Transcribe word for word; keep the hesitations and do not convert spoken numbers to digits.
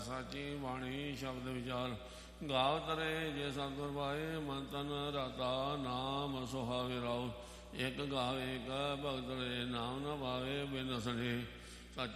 ਸਾਚੀ ਬਾਣੀ ਸ਼ਬਦ ਵਿਚਾਰ ਗਾਵ ਤਰੇ ਜੇ ਸਤਿਗੁਰ ਪਾਏ ਮਨ ਤਨ ਰਾਤਾ ਨਾਮ ਸੁਹਾਵੇ ਰਾਉ। ਇੱਕ ਗਾਵੇ ਇੱਕ ਭਗਤ ਰੇ ਨਾਮ ਨ ਪਾਵੇ ਬਿਨ ਸਣੇ